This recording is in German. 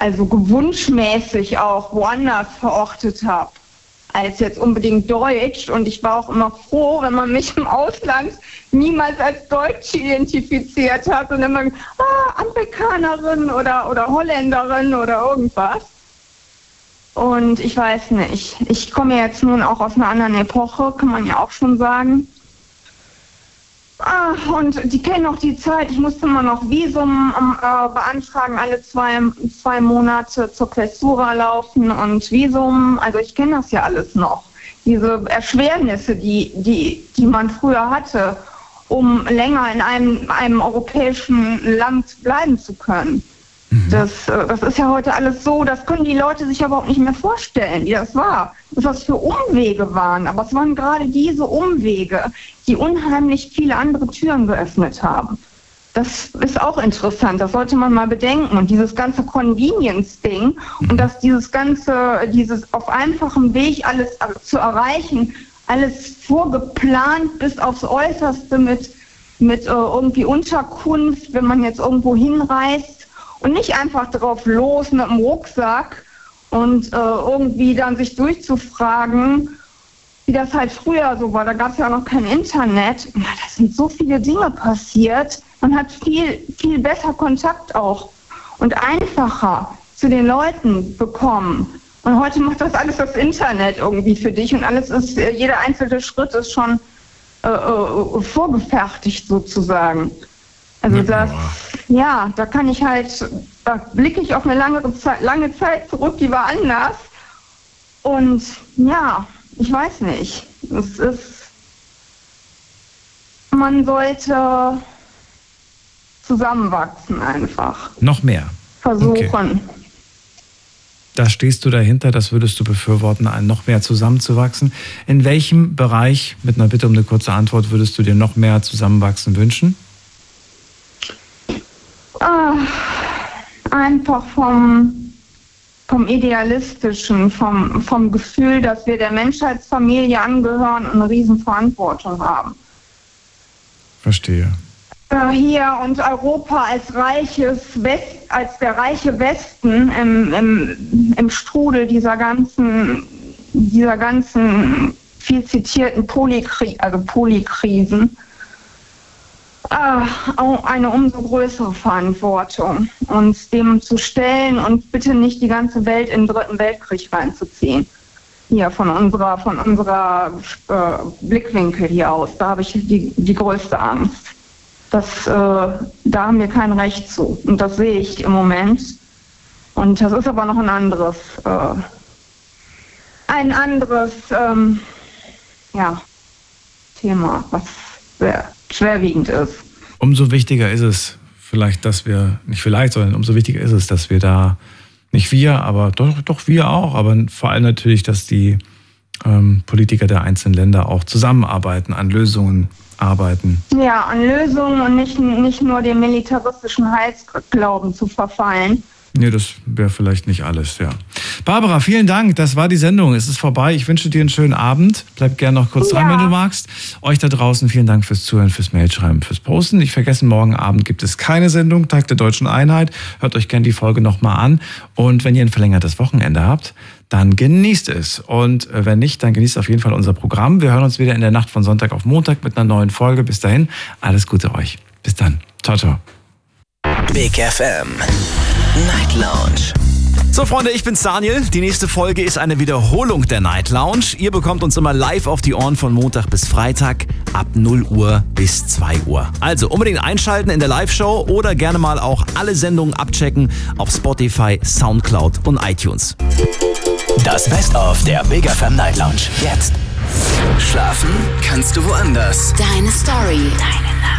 also gewunschmäßig auch woanders verortet habe, als jetzt unbedingt Deutsch. Und ich war auch immer froh, wenn man mich im Ausland niemals als Deutsch identifiziert hat und immer, Amerikanerin oder Holländerin oder irgendwas. Und ich weiß nicht, ich komme jetzt nun auch aus einer anderen Epoche, kann man ja auch schon sagen. Und die kennen auch die Zeit, ich musste immer noch Visum beantragen, alle zwei Monate zur Quästura laufen und Visum, also ich kenne das ja alles noch. Diese Erschwernisse, die man früher hatte, um länger in einem europäischen Land bleiben zu können. Das ist ja heute alles so, das können die Leute sich überhaupt nicht mehr vorstellen, wie das war. Was für Umwege waren, aber es waren gerade diese Umwege, die unheimlich viele andere Türen geöffnet haben. Das ist auch interessant, das sollte man mal bedenken. Und dieses ganze Convenience-Ding und dass dieses auf einfachem Weg alles zu erreichen, alles vorgeplant bis aufs Äußerste mit irgendwie Unterkunft, wenn man jetzt irgendwo hinreist. Und nicht einfach drauf los mit dem Rucksack und irgendwie dann sich durchzufragen, wie das halt früher so war. Da gab es ja auch noch kein Internet. Ja, da sind so viele Dinge passiert. Man hat viel, viel besser Kontakt auch und einfacher zu den Leuten bekommen. Und heute macht das alles das Internet irgendwie für dich und alles ist, jeder einzelne Schritt ist schon vorgefertigt sozusagen. Also da kann ich halt, da blicke ich auf eine lange Zeit zurück, die war anders. Und ja, ich weiß nicht. Man sollte zusammenwachsen einfach. Noch mehr. Versuchen. Okay. Da stehst du dahinter, das würdest du befürworten, noch mehr zusammenzuwachsen. In welchem Bereich, mit einer Bitte um eine kurze Antwort, würdest du dir noch mehr zusammenwachsen wünschen? Einfach vom Idealistischen, vom Gefühl, dass wir der Menschheitsfamilie angehören und eine Riesenverantwortung haben. Verstehe. Hier und Europa als der reiche Westen im Strudel dieser ganzen viel zitierten Polykrisen. Eine umso größere Verantwortung, uns dem zu stellen und bitte nicht die ganze Welt in den Dritten Weltkrieg reinzuziehen. Hier von unserer Blickwinkel hier aus, da habe ich die größte Angst. Da haben wir kein Recht zu und das sehe ich im Moment. Und das ist aber noch ein anderes Thema, was sehr schwerwiegend ist. Umso wichtiger ist es vielleicht, umso wichtiger ist es, dass wir da, nicht wir, aber doch wir auch, aber vor allem natürlich, dass die Politiker der einzelnen Länder auch zusammenarbeiten, an Lösungen arbeiten. Ja, an Lösungen und nicht nur dem militaristischen Heilsglauben zu verfallen. Nee, das wäre vielleicht nicht alles, ja. Barbara, vielen Dank. Das war die Sendung. Es ist vorbei. Ich wünsche dir einen schönen Abend. Bleib gerne noch kurz dran, wenn du magst. Euch da draußen vielen Dank fürs Zuhören, fürs Mailschreiben, fürs Posten. Nicht vergessen, morgen Abend gibt es keine Sendung, Tag der Deutschen Einheit. Hört euch gerne die Folge nochmal an. Und wenn ihr ein verlängertes Wochenende habt, dann genießt es. Und wenn nicht, dann genießt auf jeden Fall unser Programm. Wir hören uns wieder in der Nacht von Sonntag auf Montag mit einer neuen Folge. Bis dahin, alles Gute euch. Bis dann. Ciao, ciao. Big FM Night Lounge. So Freunde, ich bin's Daniel. Die nächste Folge ist eine Wiederholung der Night Lounge. Ihr bekommt uns immer live auf die Ohren von Montag bis Freitag ab 0 Uhr bis 2 Uhr. Also unbedingt einschalten in der Live-Show oder gerne mal auch alle Sendungen abchecken auf Spotify, Soundcloud und iTunes. Das Best-of der Big FM Night Lounge. Jetzt. Schlafen kannst du woanders. Deine Story. Deine